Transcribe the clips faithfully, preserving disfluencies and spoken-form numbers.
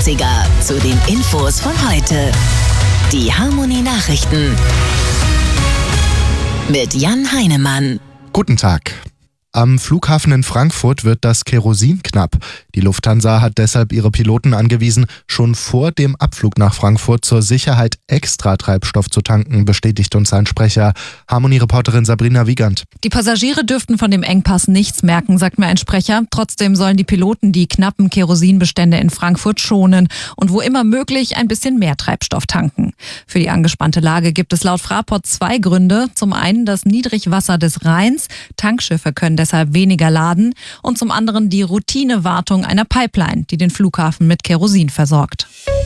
achtziger zu den Infos von heute. Die Harmonie Nachrichten mit Jan Heinemann. Guten Tag. Am Flughafen in Frankfurt wird das Kerosin knapp. Die Lufthansa hat deshalb ihre Piloten angewiesen, schon vor dem Abflug nach Frankfurt zur Sicherheit extra Treibstoff zu tanken, bestätigt uns ein Sprecher. Harmonie-Reporterin Sabrina Wiegand. Die Passagiere dürften von dem Engpass nichts merken, sagt mir ein Sprecher. Trotzdem sollen die Piloten die knappen Kerosinbestände in Frankfurt schonen und wo immer möglich ein bisschen mehr Treibstoff tanken. Für die angespannte Lage gibt es laut Fraport zwei Gründe. Zum einen das Niedrigwasser des Rheins. Tankschiffe können deshalb weniger laden. Und zum anderen die Routinewartung einer Pipeline, die den Flughafen mit Kerosin versorgt.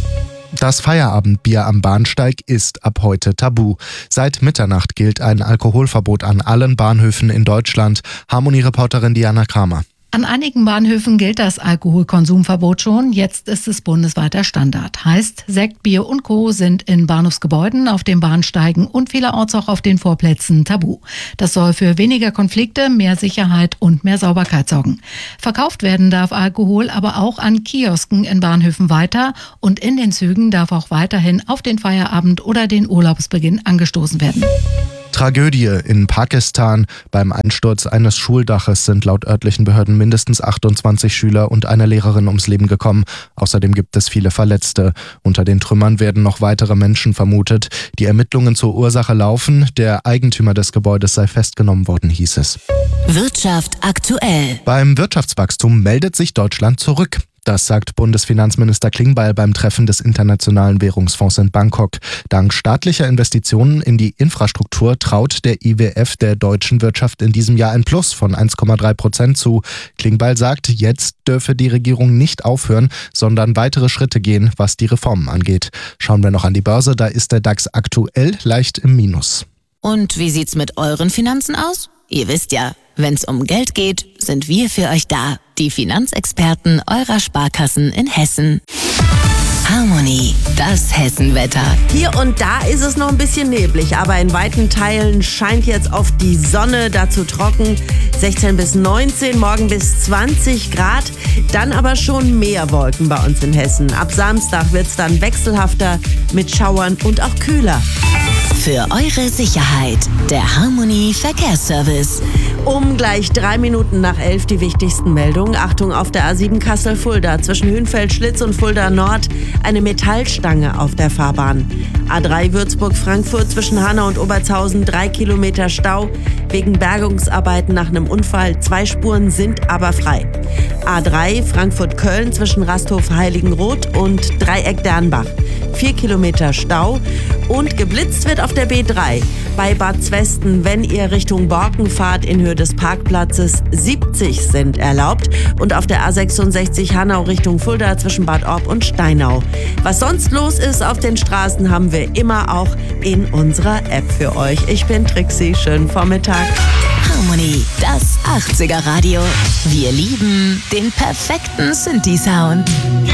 Das Feierabendbier am Bahnsteig ist ab heute tabu. Seit Mitternacht gilt ein Alkoholverbot an allen Bahnhöfen in Deutschland. Harmonie-Reporterin Diana Kramer. An einigen Bahnhöfen gilt das Alkoholkonsumverbot schon. Jetzt ist es bundesweiter Standard. Heißt, Sekt, Bier und Co. sind in Bahnhofsgebäuden, auf den Bahnsteigen und vielerorts auch auf den Vorplätzen tabu. Das soll für weniger Konflikte, mehr Sicherheit und mehr Sauberkeit sorgen. Verkauft werden darf Alkohol aber auch an Kiosken in Bahnhöfen weiter und in den Zügen darf auch weiterhin auf den Feierabend oder den Urlaubsbeginn angestoßen werden. Tragödie in Pakistan. Beim Einsturz eines Schuldaches sind laut örtlichen Behörden mindestens achtundzwanzig Schüler und eine Lehrerin ums Leben gekommen. Außerdem gibt es viele Verletzte. Unter den Trümmern werden noch weitere Menschen vermutet. Die Ermittlungen zur Ursache laufen. Der Eigentümer des Gebäudes sei festgenommen worden, hieß es. Wirtschaft aktuell. Beim Wirtschaftswachstum meldet sich Deutschland zurück. Das sagt Bundesfinanzminister Klingbeil beim Treffen des Internationalen Währungsfonds in Bangkok. Dank staatlicher Investitionen in die Infrastruktur traut der I W F der deutschen Wirtschaft in diesem Jahr ein Plus von eins Komma drei Prozent zu. Klingbeil sagt, jetzt dürfe die Regierung nicht aufhören, sondern weitere Schritte gehen, was die Reformen angeht. Schauen wir noch an die Börse, da ist der DAX aktuell leicht im Minus. Und wie sieht's mit euren Finanzen aus? Ihr wisst ja, wenn's um Geld geht, sind wir für euch da. Die Finanzexperten eurer Sparkassen in Hessen. Harmonie, das Hessenwetter. Hier und da ist es noch ein bisschen neblig, aber in weiten Teilen scheint jetzt oft die Sonne, dazu trocken. sechzehn bis neunzehn, morgen bis zwanzig Grad. Dann aber schon mehr Wolken bei uns in Hessen. Ab Samstag wird's dann wechselhafter mit Schauern und auch kühler. Für eure Sicherheit, der Harmonie Verkehrsservice. Um gleich drei Minuten nach elf die wichtigsten Meldungen. Achtung auf der A sieben Kassel-Fulda zwischen Hünfeld-Schlitz und Fulda Nord. Eine Metallstange auf der Fahrbahn. A drei Würzburg-Frankfurt zwischen Hanau und Obertshausen. Drei Kilometer Stau wegen Bergungsarbeiten nach einem Unfall. Zwei Spuren sind aber frei. A drei Frankfurt-Köln zwischen Rasthof-Heiligenroth und Dreieck-Dernbach. Vier Kilometer Stau. Und geblitzt wird auf der B drei bei Bad Zwesten, wenn ihr Richtung Borken fahrt in Höhe des Parkplatzes. siebzig sind erlaubt. Und auf der A sechsundsechzig Hanau Richtung Fulda zwischen Bad Orb und Steinau. Was sonst los ist auf den Straßen, haben wir immer auch in unserer App für euch. Ich bin Trixie, schönen Vormittag. Harmonie, das achtziger Radio. Wir lieben den perfekten Synthi-Sound.